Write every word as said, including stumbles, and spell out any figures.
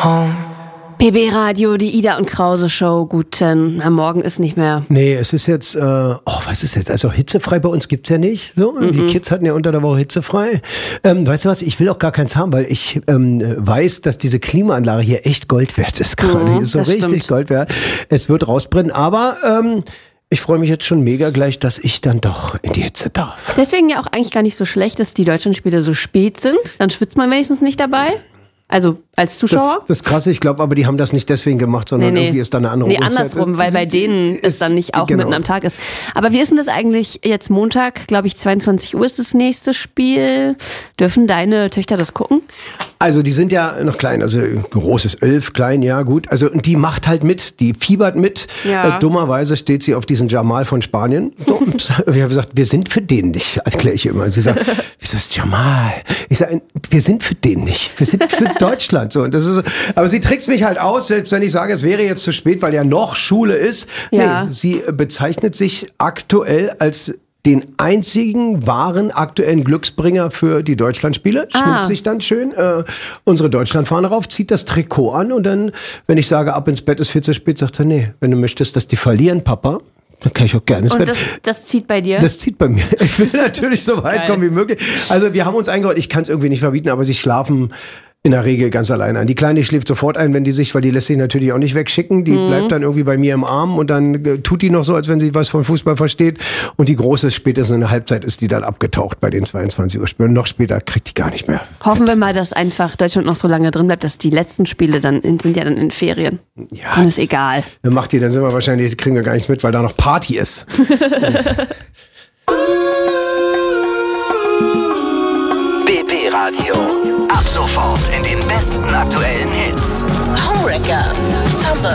home. P B Radio, die Ida und Krause Show. Guten, am Morgen ist nicht mehr. Nee, es ist jetzt, äh, oh, was ist jetzt? Also hitzefrei bei uns gibt's ja nicht. So, mhm. Die Kids hatten ja unter der Woche hitzefrei. Ähm, weißt du was? Ich will auch gar keins haben, weil ich ähm, weiß, dass diese Klimaanlage hier echt Gold wert ist gerade. Mhm, die ist so richtig stimmt. Gold wert. Es wird rausbrennen, aber ähm, ich freue mich jetzt schon mega gleich, dass ich dann doch in die Hitze darf. Deswegen ja auch eigentlich gar nicht so schlecht, dass die Deutschlandspiele so spät sind. Dann schwitzt man wenigstens nicht dabei. Also als Zuschauer? Das, das ist krass, ich glaube, aber die haben das nicht deswegen gemacht, sondern nee, nee. irgendwie ist da eine andere Nee, Uhrzeit. andersrum, weil bei denen es dann nicht auch genau. mitten am Tag ist. Aber wie ist denn das eigentlich jetzt Montag? Glaube ich, zweiundzwanzig Uhr ist das nächste Spiel. Dürfen deine Töchter das gucken? Also die sind ja noch klein, also groß ist elf, klein, ja gut. Also und die macht halt mit, die fiebert mit. Ja. Äh, dummerweise steht sie auf diesen Jamal von Spanien. So, wir haben gesagt, wir sind für den nicht, erkläre ich immer. Sie sagt, wieso ist Jamal? Ich sage, wir sind für den nicht, wir sind für Deutschland. So, und das ist, aber sie trickst mich halt aus, selbst wenn ich sage, es wäre jetzt zu spät, weil ja noch Schule ist. Ja. Nee, sie bezeichnet sich aktuell als den einzigen wahren aktuellen Glücksbringer für die Deutschlandspiele. Schminkt Ah. sich dann schön, äh, unsere Deutschlandfahne rauf, zieht das Trikot an und dann, wenn ich sage, ab ins Bett ist viel zu spät, sagt er, nee, wenn du möchtest, dass die verlieren, Papa, dann kann ich auch gerne ins Und Bett. das, das zieht bei dir? Das zieht bei mir. Ich will natürlich so weit Geil. kommen wie möglich. Also wir haben uns eingeräumt, ich kann es irgendwie nicht verbieten, aber sie schlafen in der Regel ganz alleine ein. Die Kleine schläft sofort ein, wenn die sich, weil die lässt sich natürlich auch nicht wegschicken. Die Mhm. bleibt dann irgendwie bei mir im Arm und dann äh, tut die noch so, als wenn sie was von Fußball versteht. Und die Große, spätestens in der Halbzeit ist die dann abgetaucht bei den zweiundzwanzig Uhr Spielen. Noch später kriegt die gar nicht mehr. Hoffen wir mal, dass einfach Deutschland noch so lange drin bleibt, dass die letzten Spiele dann in, sind ja dann in Ferien. Ja, Dann ist egal. Dann macht die, dann sind wir wahrscheinlich, kriegen wir gar nichts mit, weil da noch Party ist. B B Radio. Ab sofort in den besten aktuellen Hits. Homewrecker